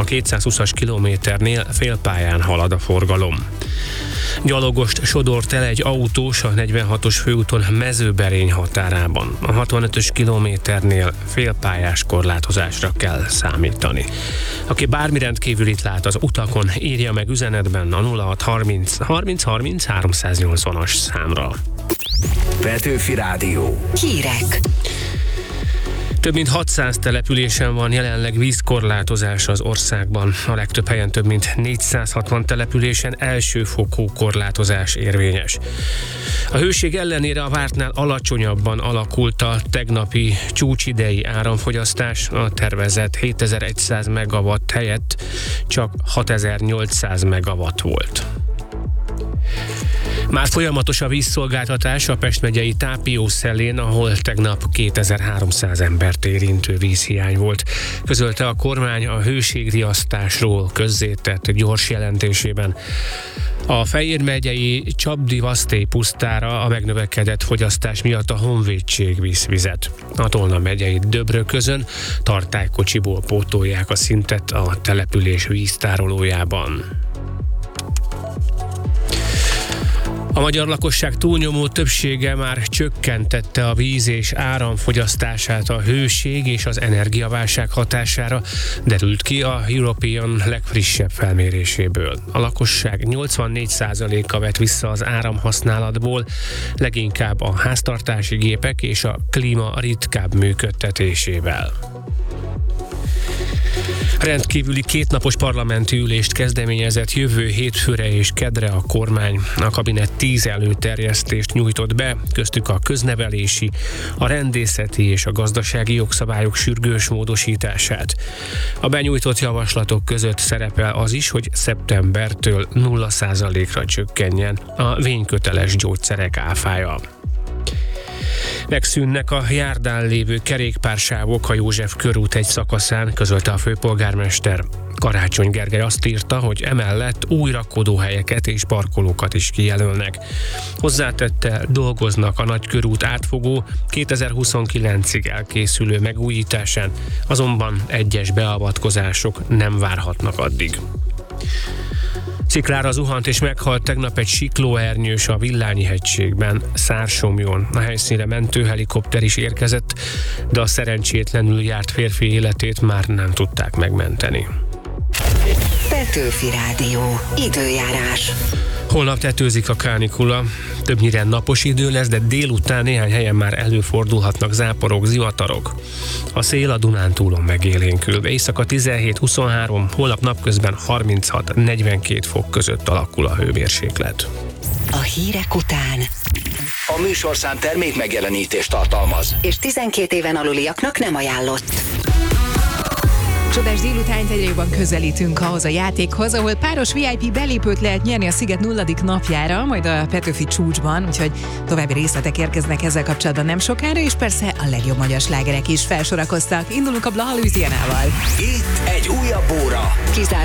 A 220-as kilométernél félpályán halad a forgalom. Gyalogost sodort el egy autós a 46-os főúton Mezőberény határában. A 65-ös kilométernél félpályás korlátozásra kell számítani. Aki bármi rendkívülit lát az utakon, írja meg üzenetben a 0630 30 30 380-as számra. Petőfi Rádió. Hírek. Több mint 600 településen van jelenleg vízkorlátozás az országban. A legtöbb helyen több mint 460 településen elsőfokú korlátozás érvényes. A hőség ellenére a vártnál alacsonyabban alakult a tegnapi csúcsidei áramfogyasztás. A tervezett 7100 megawatt helyett csak 6800 megawatt volt. Már folyamatos a vízszolgáltatás a Pest megyei Tápiószelén, ahol tegnap 2300 embert érintő vízhiány volt. Közölte a kormány a hőségriasztásról közzétett gyors jelentésében. A Fejér megyei Csapdi-Vasztély pusztára a megnövekedett fogyasztás miatt a Honvédség visz vizet. A Tolna megyei Döbröközön tartálykocsiból pótolják a szintet a település víztárolójában. A magyar lakosság túlnyomó többsége már csökkentette a víz- és áramfogyasztását a hőség és az energiaválság hatására, derült ki a European legfrissebb felméréséből. A lakosság 84%-a vett vissza az áramhasználatból, leginkább a háztartási gépek és a klíma ritkább működtetésével. Rendkívüli kétnapos parlamenti ülést kezdeményezett jövő hétfőre és kedre a kormány. A kabinet 10 előterjesztést nyújtott be, köztük a köznevelési, a rendészeti és a gazdasági jogszabályok sürgős módosítását. A benyújtott javaslatok között szerepel az is, hogy szeptembertől 0%-ra csökkenjen a vényköteles gyógyszerek áfája. Megszűnnek a járdán lévő kerékpársávok a József körút egy szakaszán, közölte a főpolgármester. Karácsony Gergely azt írta, hogy emellett új rakodóhelyeket és parkolókat is kijelölnek. Hozzátette, dolgoznak a nagykörút átfogó 2029-ig elkészülő megújításán, azonban egyes beavatkozások nem várhatnak addig. Sziklára zuhant és meghalt tegnap egy siklóernyős a Villányi-hegységben, Szársomjon. A helyszínre mentőhelikopter is érkezett, de a szerencsétlenül járt férfi életét már nem tudták megmenteni. Petőfi Rádió. Időjárás. Holnap tetőzik a kánikula, többnyire napos idő lesz, de délután néhány helyen már előfordulhatnak záporok, zivatarok. A szél a Dunántúlon megélénkül, éjszaka 17-23, holnap napközben 36-42 fok között alakul a hőmérséklet. A hírek után A műsorszám termék megjelenítést tartalmaz. és 12 éven aluliaknak nem ajánlott. Csodás délutánt egyre jobban közelítünk ahhoz a játékhoz, ahol páros VIP belépőt lehet nyerni a Sziget 0. napjára, majd a Petőfi csúcsban, úgyhogy további részletek érkeznek ezzel kapcsolatban nem sokára, és persze a legjobb magyar slágerek is felsorakoztak. Indulunk a Blaha Louisianával. Itt egy újabb óra.